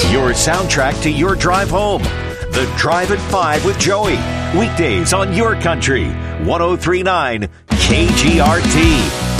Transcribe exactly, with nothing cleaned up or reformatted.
Your soundtrack to your drive home. The Drive at five with Joey. Weekdays on your country. ten thirty-nine K G R T.